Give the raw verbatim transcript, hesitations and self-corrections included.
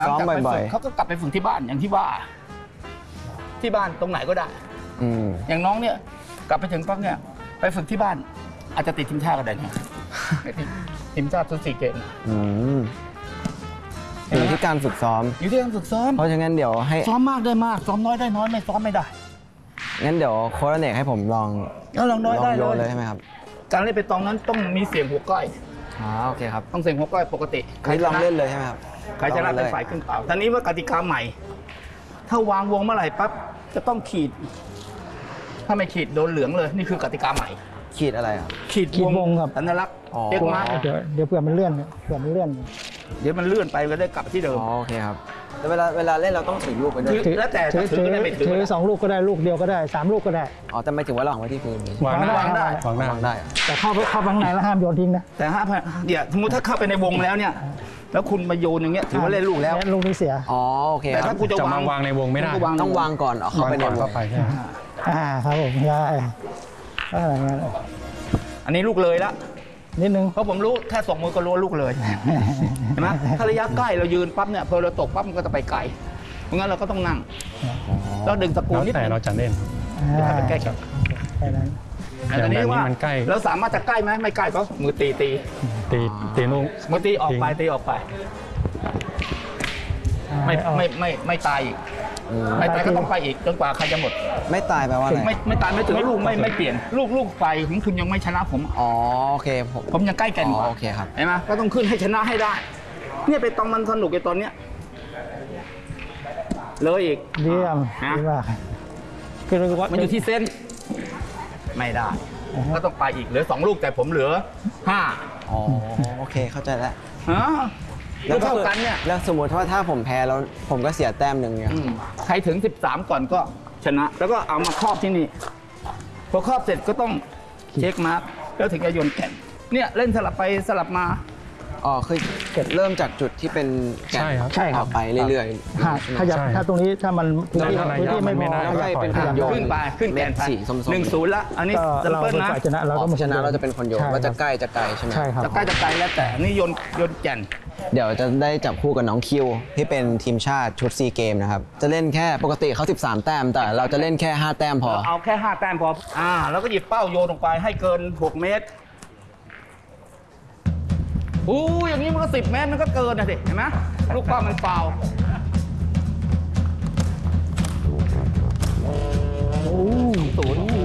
ซ้อมบ่อยๆเขาก็กลับไปฝึกที่บ้านอย่างที่ว่า ที่บ้านตรงไหนก็ได้อืมอย่างน้องเนี่ยกลับไปถึงปั๊บเนี่ยไปฝึกที่บ้าน อาจจะติดทีมชาติก็ได้เนี่ยทีมชาติทุกสี่เกมอืมอยู่ที่การฝึกซ้อมอยู่ที่การฝึกซ้อมเพราะฉะนั้นเดี๋ยวให้ซ้อมมากได้มากซ้อมน้อยได้น้อยไม่ซ้อมไม่ได้งั้นเดี๋ยวโค้ชอเนกให้ผมลองแล้วลองน้อยได้โยนเลเลย ยใช่ไหมครับการเล่นไปตองนั้นต้องมีเสียงหัวก้อยอ๋อโอเคครับต้องเสียงหัวก้อยปกติใครลองเล่นเลยใช่ไหมครับใครชนะเป็นฝ่ายขึ้นเปล่าทีนี้ว่ากติกาใหม่ ถ้าวางวงเมื่อไหร่ปั๊บจะต้องขีด ถ้าไม่ขีดโดนเหลืองเลยนี่คือกติกาใหม่ขีดอะไรครับขีดขีดวงครับสัญลักษณ์อ๋อเรียกมาเดี๋ยวเดี๋ยวเผื่อมันเลื่อนเผื่อมันเลื่อนเดี๋ยวมันเลื่อนไปก็ได้กลับที่เดิมอ๋อโอเคครับแล้วเวลาเวลาเล่นเราต้องถือลูกไปด้วยถือ แล้วแต่ถือถือก็ได้ไม่ถือถือสองลูกก็ได้ลูกเดียวก็ได้สามลูกก็ได้อ๋อแต่ไม่ถึงว่าเราวางไว้ที่พื้นวางหน้าวางได้วางหน้าวางได้แต่เข้าไปเข้าไปข้างในแล้วห้ามโยนทิ้งนะแต่ห้าพันเดี๋ยวสมมติถ้าเข้าไปในวงแล้วเนี่ย แล้วคุณมาโยนอย่างเงี้ยถือว่าเล่นลูกแล้วลูกนี้เสียอ๋อโอเคแต่ครัถ้าบกูจะจะวางมาวางในวงไม่ได้กูวางต้องวางก่อนเอาเข้าไปในก่อนวเข้าง ไปใช่ไหมอ่าครับผมได้อะไรเงี้ยอันนี้ลูกเลยละนิดนึงเพราะผมรู้แค่ส่งมือก็รู้ว่าลูกเลยเห็นไหมถ้าระยะใกล้เรายืนปั๊บเนี่ยพอเราตกปั๊บมันก็จะไปไกลเพราะงั้นเราก็ต้องนั่งแล้วดึงสกรูแล้วนิดแต่นึงเราจะเล่นเดี๋ยวให้มันใกล้กันแค่นั้นแต่ตอนนี้อย่างแบบนี้ว่ามันใกล้เราสามารถจะใกล้ไหมไม่ใกล้เพราะมือตีตีตีตีลูกมือตีออกไปทิ้งตีออกไป ไม่ไม่ไม่ไม่ตายอีกอืมไม่ตายก็ต้องไปอีกจนกว่าใครจะหมดไม่ตายแปลว่าอะไรไม่ไม่ตายไม่ถึงลูกไม่ไม่เปลี่ยนลูกลูกไฟของคุณยังไม่ชนะผมอ๋อโอเคผมผมยังใกล้แกันกว่าอ๋อโอเคครับเห็นไหมก็ต้องขึ้นให้ชนะให้ได้ เนี่ยไปตองมันสนุกไอ้ตอนเนี้ยเลยอีกเยี่ยมฮะดีมากคือเราวัดมันอยู่ที่เส้น ไม่ได้ ก็ต้องไปอีกเหลือสองลูกแต่ผมเหลือห้าอ๋อโอเคเข้าใจแล้วฮะแล้วเท่ากันเนี่ยแล้วสมมติว่าถ้าผมแพ้แล้วผมก็เสียแต้มหนึ่งเนี่ยอืมใครถึงสิบสามก่อนก็ชนะ แล้วก็เอามาครอบที่นี่พอครอบเสร็จก็ต้องเช็คมาร์กแล้วถึงจะโยนแก่นเนี่ยเล่นสลับไปสลับมาอ๋อคือเริ่มจากจุดที่เป็นแกนใช่ครับใช่คอรัอบ กไปเรื่อยหากขยับใช่ถ้าตรงนี้ถ้ามันพื้นที่ถ้าระยะพื้นที่ไม่มันไม่พอได้ๆแล้วให้เป็นคนโยนขึ้นไปขึ้นแก่นไปสีส้มๆหนึ่งศูนย์ละอันนี้ก็ดับเราเบิลเป็นนะฝ่ายชนะเราอ๋ก็อมาชนะเราจะเป็นคนโยนใช่ว่าจะครับใกล้จะไกลใช่ไหมใช่ครับจะใกล้จะไกลแล้วแต่นี่โยนโยนแก่นเดี๋ยวจะได้จับคู่กับน้องคิวที่เป็นทีมชาติชุดซีเกมนะครับจะเล่นแค่ปกติเขาสิบสามแต้มแต่เราจะเล่นแค่ห้าแต้มพอเอาแค่ห้าแต้มพออ่าแล้วก็หยิบเป้าโยนลงไปให้เกินหกเมตรอู้อย่างนี้มันก็สิบเมตรมันก็เกินนะสิเห็นไหมลูกเป้ามันฟาวล์โอ้ศูนย์